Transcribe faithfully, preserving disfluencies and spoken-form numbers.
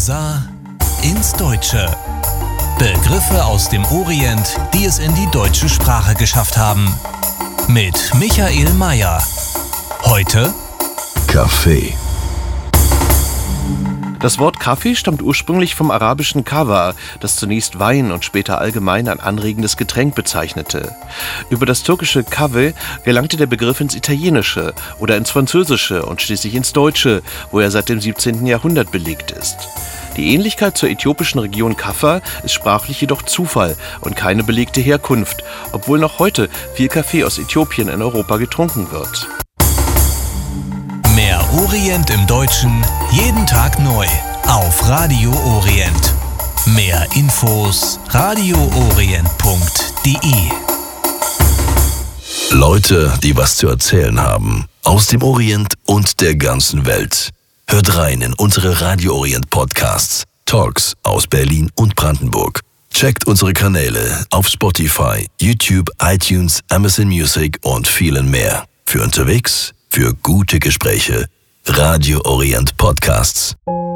Bazar ins Deutsche. Begriffe aus dem Orient, die es in die deutsche Sprache geschafft haben. Mit Michael Mayer. Heute Kaffee. Das Wort Kaffee stammt ursprünglich vom arabischen Kawa, das zunächst Wein und später allgemein ein anregendes Getränk bezeichnete. Über das türkische Kahve gelangte der Begriff ins Italienische oder ins Französische und schließlich ins Deutsche, wo er seit dem siebzehnten Jahrhundert belegt ist. Die Ähnlichkeit zur äthiopischen Region Kaffa ist sprachlich jedoch Zufall und keine belegte Herkunft, obwohl noch heute viel Kaffee aus Äthiopien in Europa getrunken wird. Mehr Orient im Deutschen, jeden Tag neu auf Radio Orient. Mehr Infos radio orient punkt de. Leute, die was zu erzählen haben, aus dem Orient und der ganzen Welt. Hört rein in unsere Radio Orient Podcasts, Talks aus Berlin und Brandenburg. Checkt unsere Kanäle auf Spotify, YouTube, iTunes, Amazon Music und vielen mehr. Für unterwegs, für gute Gespräche. Radio Orient Podcasts.